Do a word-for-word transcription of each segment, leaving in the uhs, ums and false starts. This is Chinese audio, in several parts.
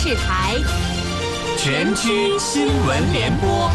视台全区新闻联播。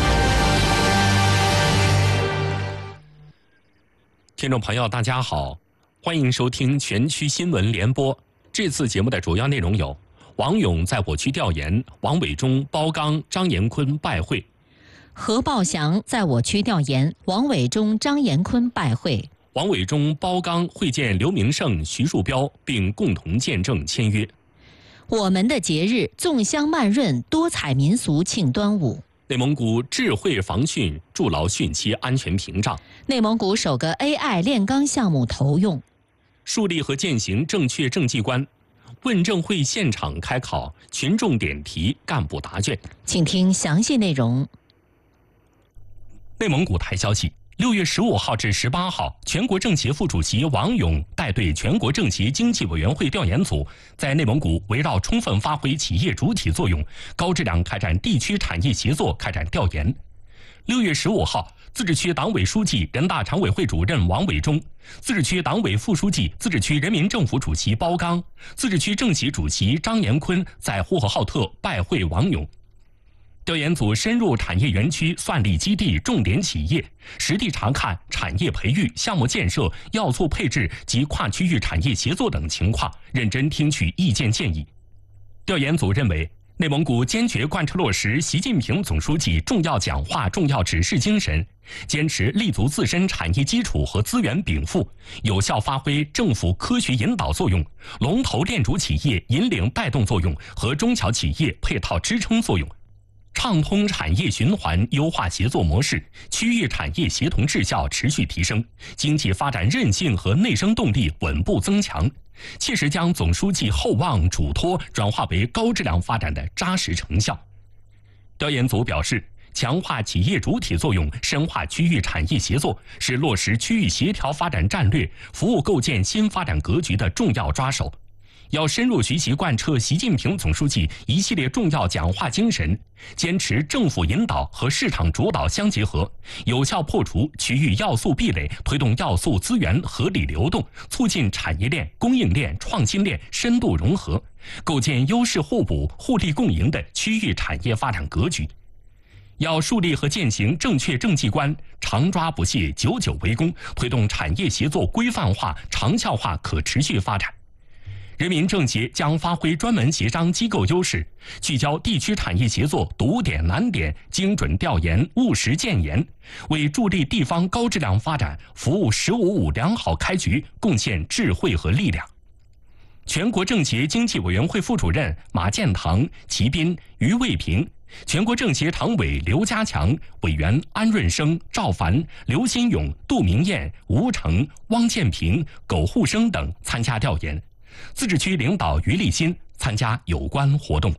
听众朋友，大家好，欢迎收听全区新闻联播。这次节目的主要内容有：王勇在我区调研，王伟忠、包刚、张延坤拜会； 何报祥在我区调研，王伟忠、张延坤拜会。 王伟忠、包刚会见刘明胜、徐树标，并共同见证签约。 我们的节日粽香漫润，多彩民俗庆端午。 内蒙古智慧防汛筑牢汛期安全屏障。 内蒙古首个 A I 炼钢项目投用。 树立和践行正确政绩观。问政会现场开考，群众点题，干部答卷。 请听详细内容。 内蒙古台消息。六月十五号至十八号，全国政协副主席王勇带队全国政协经济委员会调研组，在内蒙古围绕充分发挥企业主体作用，高质量开展地区产业协作开展调研。六月十五号，自治区党委书记、人大常委会主任王伟忠，自治区党委副书记、自治区人民政府主席包刚，自治区政协主席张延坤在呼和浩特拜会王勇。调研组深入产业园区、算力基地重点企业，实地查看产业培育、项目建设、要素配置及跨区域产业协作等情况，认真听取意见建议。调研组认为，内蒙古坚决贯彻落实习近平总书记重要讲话、重要指示精神，坚持立足自身产业基础和资源禀赋，有效发挥政府科学引导作用、龙头链主企业引领带动作用和中小企业配套支撑作用。畅通产业循环，优化协作模式，区域产业协同质效持续提升，经济发展韧性和内生动力稳步增强，切实将总书记厚望嘱托转化为高质量发展的扎实成效。调研组表示，强化企业主体作用，深化区域产业协作，是落实区域协调发展战略、服务构建新发展格局的重要抓手。要深入学习贯彻习近平总书记一系列重要讲话精神，坚持政府引导和市场主导相结合，有效破除区域要素壁垒，推动要素资源合理流动，促进产业链、供应链、创新链深度融合，构建优势互补、互利共赢的区域产业发展格局。要树立和践行正确政绩观，常抓不懈，久久为功，推动产业协作规范化、长效化、可持续发展。人民政协将发挥专门协商机构优势，聚焦地区产业协作堵点难点，精准调研，务实建言，为助力地方高质量发展、服务“十五五”良好开局贡献智慧和力量。全国政协经济委员会副主任马建堂、齐斌、于卫平，全国政协常委刘家强、委员安润生、赵凡、刘新勇、杜明艳、吴成、汪建平、苟护生等参加调研。自治区领导于立新参加有关活动。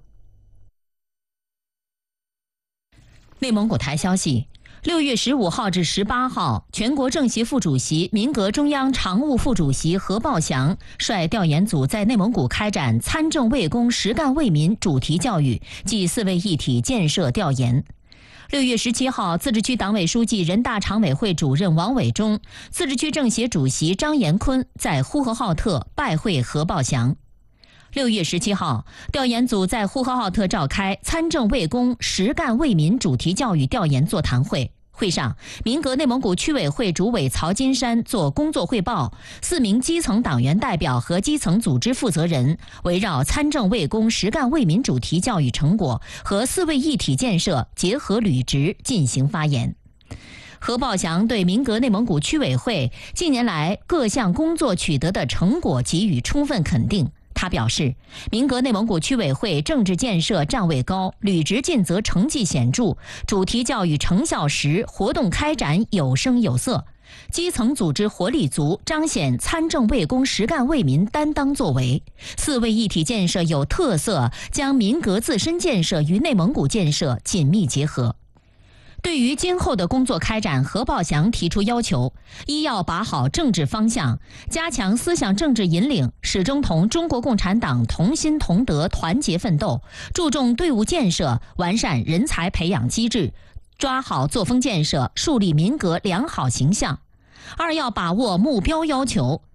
内蒙古台消息，六月十五号至十八号，全国政协副主席、民革中央常务副主席何报祥率调研组在内蒙古开展参政为公、实干为民主题教育暨四位一体建设调研。六月十七号，自治区党委书记、人大常委会主任王伟忠、自治区政协主席张延坤在呼和浩特拜会何报祥。六月十七号，调研组在呼和浩特召开参政为公、实干为民主题教育调研座谈会。会上，民革内蒙古区委会主委曹金山作工作汇报，四名基层党员代表和基层组织负责人围绕参政为公、实干为民主题教育成果和四位一体建设结合履职进行发言。何报祥对民革内蒙古区委会近年来各项工作取得的成果给予充分肯定。他表示，民革内蒙古区委会政治建设站位高，履职尽责成绩显著，主题教育成效实，活动开展有声有色，基层组织活力足，彰显参政为公、实干为民担当作为。四位一体建设有特色，将民革自身建设与内蒙古建设紧密结合。对于今后的工作开展，何报祥提出要求：一要把好政治方向，加强思想政治引领，始终同中国共产党同心同德、团结奋斗，注重队伍建设，完善人才培养机制，抓好作风建设，树立民革良好形象。二要把握目标要求，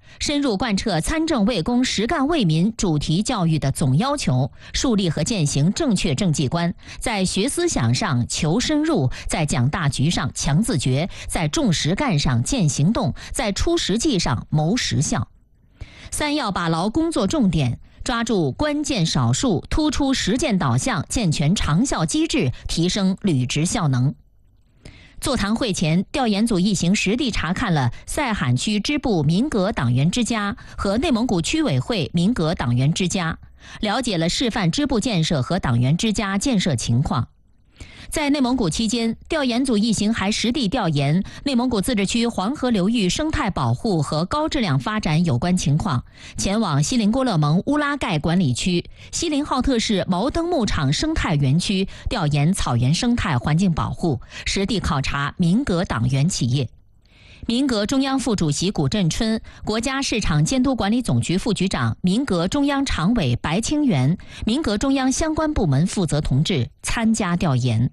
深入贯彻参政为公、实干为民主题教育的总要求，树立和践行正确政绩观，在学思想上求深入，在讲大局上强自觉，在重实干上见行动，在出实际上谋实效。三要把牢工作重点，抓住关键少数，突出实践导向，健全长效机制，提升履职效能。座谈会前，调研组一行实地查看了塞罕区支部民革党员之家和内蒙古区委会民革党员之家，了解了示范支部建设和党员之家建设情况。在内蒙古期间，调研组一行还实地调研内蒙古自治区黄河流域生态保护和高质量发展有关情况，前往锡林郭勒盟乌拉盖管理区、锡林浩特市毛登牧场生态园区调研草原生态环境保护，实地考察民革党员企业。民革中央副主席古振春、国家市场监督管理总局副局长、民革中央常委白清源、民革中央相关部门负责同志参加调研。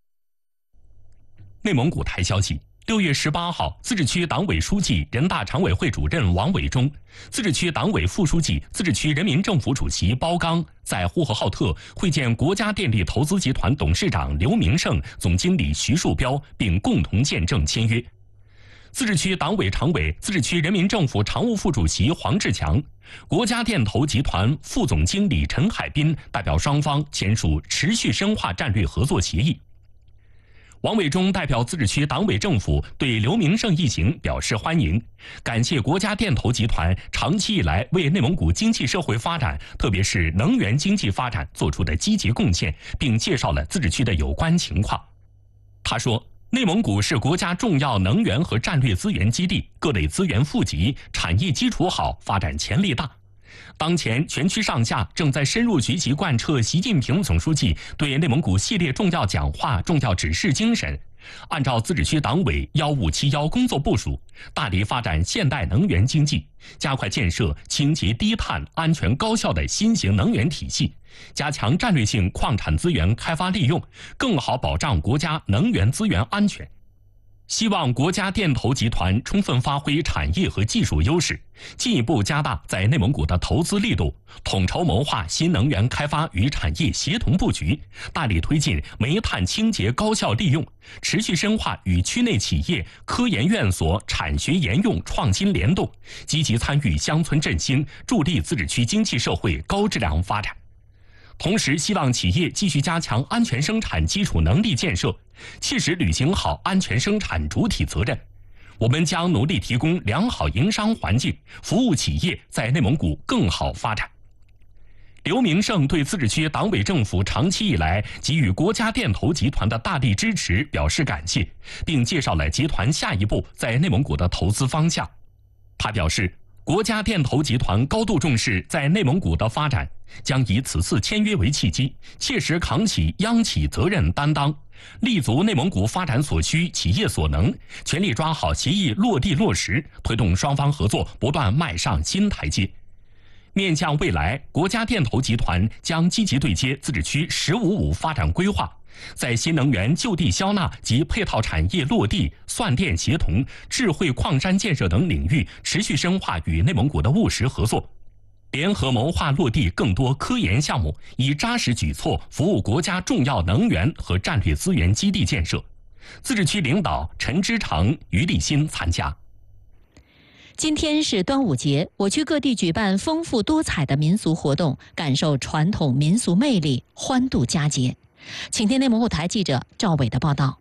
内蒙古台消息，六月十八号，自治区党委书记、人大常委会主任王伟忠，自治区党委副书记、自治区人民政府主席包刚在呼和浩特会见国家电力投资集团董事长刘明胜、总经理徐树标，并共同见证签约。自治区党委常委、自治区人民政府常务副主席黄志强，国家电投集团副总经理陈海滨代表双方签署持续深化战略合作协议。王伟忠代表自治区党委政府对刘明胜一行表示欢迎，感谢国家电投集团长期以来为内蒙古经济社会发展，特别是能源经济发展做出的积极贡献，并介绍了自治区的有关情况。他说，内蒙古是国家重要能源和战略资源基地，各类资源富集，产业基础好，发展潜力大。当前全区上下正在深入学习贯彻习近平总书记对内蒙古系列重要讲话、重要指示精神，按照自治区党委幺五七幺工作部署，大力发展现代能源经济，加快建设清洁低碳、安全高效的新型能源体系，加强战略性矿产资源开发利用，更好保障国家能源资源安全。希望国家电投集团充分发挥产业和技术优势，进一步加大在内蒙古的投资力度，统筹谋划新能源开发与产业协同布局，大力推进煤炭清洁高效利用，持续深化与区内企业、科研院所产学研用创新联动，积极参与乡村振兴，助力自治区经济社会高质量发展。同时，希望企业继续加强安全生产基础能力建设，切实履行好安全生产主体责任。我们将努力提供良好营商环境，服务企业在内蒙古更好发展。刘明胜对自治区党委政府长期以来给予国家电投集团的大力支持表示感谢，并介绍了集团下一步在内蒙古的投资方向。他表示，国家电投集团高度重视在内蒙古的发展，将以此次签约为契机，切实扛起央企责任担当，立足内蒙古发展所需、企业所能，全力抓好协议落地落实，推动双方合作不断迈上新台阶。面向未来，国家电投集团将积极对接自治区“十五五”发展规划，在新能源就地销纳及配套产业落地、算电协同、智慧矿山建设等领域持续深化与内蒙古的务实合作，联合谋划落地更多科研项目，以扎实举措服务国家重要能源和战略资源基地建设。自治区领导陈之成、于立新参加。 今天是端午节，我区各地举办丰富多彩的民俗活动，感受传统民俗魅力，欢度佳节。请听内蒙古台记者赵伟的报道。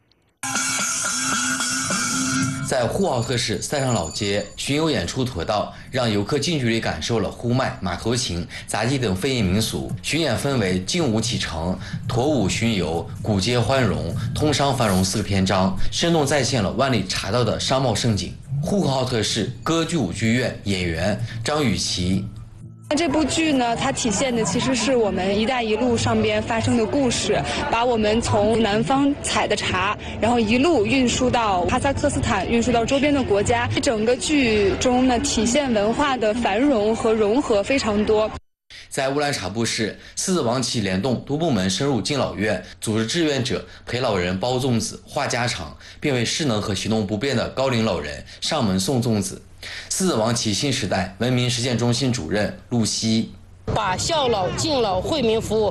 在呼和浩特市塞上老街，巡游演出妥当，让游客近距离感受了呼麦、马头琴、杂技等非遗民俗。巡演分为劲舞启程、驼舞巡游、古街欢荣、通商繁荣四个篇章，生动再现了万里茶道的商贸盛景。呼和浩特市歌剧舞剧院演员张雨绮。 这部剧呢，它体现的其实是我们“一带一路”上边发生的故事，把我们从南方采的茶，然后一路运输到哈萨克斯坦，运输到周边的国家。整个剧中呢，体现文化的繁荣和融合非常多。 在乌兰察布市，四子王旗联动多部门深入敬老院，组织志愿者陪老人包粽子、话家常，并为失能和行动不便的高龄老人上门送粽子。 狮子王旗新时代文明实践中心主任陆希。 把孝老敬老惠民服务